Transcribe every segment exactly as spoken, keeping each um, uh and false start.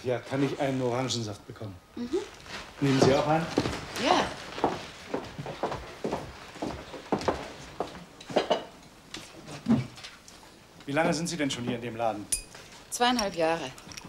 Ja, kann ich einen Orangensaft bekommen? Mhm. Nehmen Sie auch einen? Ja. Wie lange sind Sie denn schon hier in dem Laden? Zweieinhalb Jahre.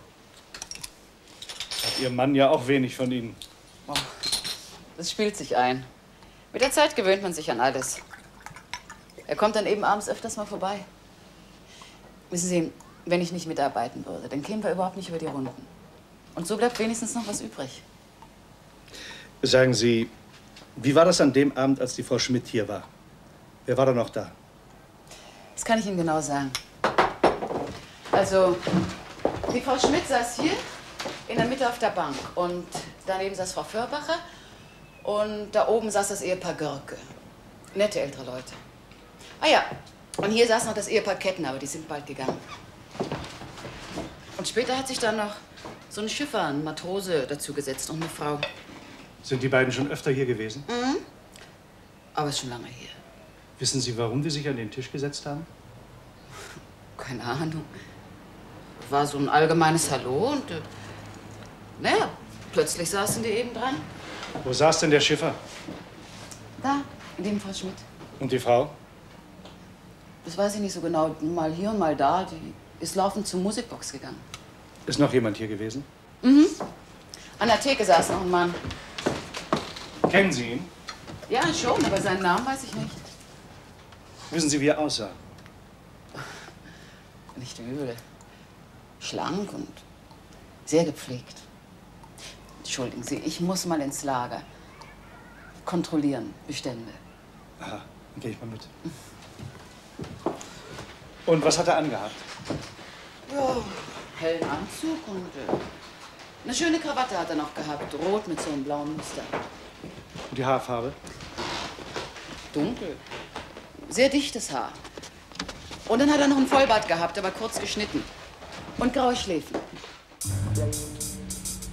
Hat Ihr Mann ja auch wenig von Ihnen. Oh, das spielt sich ein. Mit der Zeit gewöhnt man sich an alles. Er kommt dann eben abends öfters mal vorbei. Wissen Sie, wenn ich nicht mitarbeiten würde, dann kämen wir überhaupt nicht über die Runden. Und so bleibt wenigstens noch was übrig. Sagen Sie, wie war das an dem Abend, als die Frau Schmidt hier war? Wer war da noch da? Das kann ich Ihnen genau sagen. Also, die Frau Schmidt saß hier in der Mitte auf der Bank. Und daneben saß Frau Förbacher. Und da oben saß das Ehepaar Görke. Nette ältere Leute. Ah ja, und hier saß noch das Ehepaar Ketten, aber die sind bald gegangen. Und später hat sich dann noch so ein Schiffer, ein Matrose dazugesetzt und eine Frau. Sind die beiden schon öfter hier gewesen? Mhm. Aber ist schon lange her. Wissen Sie, warum die sich an den Tisch gesetzt haben? Keine Ahnung. War so ein allgemeines Hallo und, äh, naja, plötzlich saßen die eben dran. Wo saß denn der Schiffer? Da, neben Frau Schmidt. Und die Frau? Das weiß ich nicht so genau. Mal hier und mal da. Die ist laufend zur Musikbox gegangen. Ist noch jemand hier gewesen? Mhm. An der Theke saß noch ein Mann. Kennen Sie ihn? Ja, schon, aber seinen Namen weiß ich nicht. Wissen Sie, wie er aussah? Nicht übel. Schlank und sehr gepflegt. Entschuldigen Sie, ich muss mal ins Lager. Kontrollieren, Bestände. Aha, dann gehe ich mal mit. Und was hat er angehabt? Ja, hellen Anzug und äh, eine schöne Krawatte hat er noch gehabt. Rot mit so einem blauen Muster. Und die Haarfarbe? Dunkel. Sehr dichtes Haar. Und dann hat er noch einen Vollbart gehabt, aber kurz geschnitten. Und graue Schläfen.